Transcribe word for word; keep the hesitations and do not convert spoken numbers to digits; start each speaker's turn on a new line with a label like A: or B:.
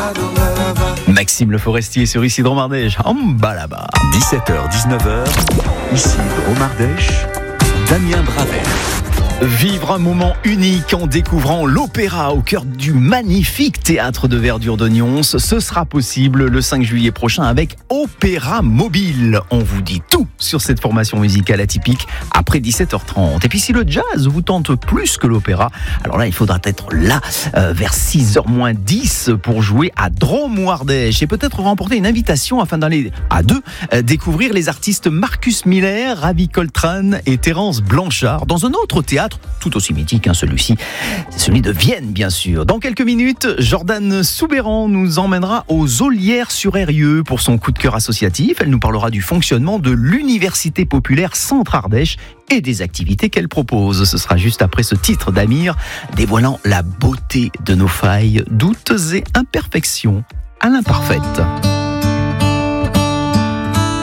A: Maxime Le Forestier sur Isidro Mardèche, en bas là-bas.
B: dix-sept heures dix-neuf heures, Isidro Mardèche, Damien Bravel.
A: Vivre un moment unique en découvrant l'opéra au cœur du magnifique théâtre de verdure de Nyons. Ce sera possible le cinq juillet prochain avec Opéra Mobile. On vous dit tout sur cette formation musicale atypique après dix-sept heures trente. Et puis si le jazz vous tente plus que l'opéra, alors là il faudra être là euh, vers six heures moins dix pour jouer à Drôme Ardèche et peut-être remporter une invitation afin d'aller à deux euh, découvrir les artistes Marcus Miller, Ravi Coltrane et Terence Blanchard dans un autre théâtre tout aussi mythique, hein, celui-ci, celui de Vienne, bien sûr. Dans quelques minutes, Jordan Soubéran nous emmènera aux Ollières-sur-Eyrieux pour son coup de cœur associatif. Elle nous parlera du fonctionnement de l'Université populaire Centre-Ardèche et des activités qu'elle propose. Ce sera juste après ce titre d'Amir, dévoilant la beauté de nos failles, doutes et imperfections à l'imparfaite.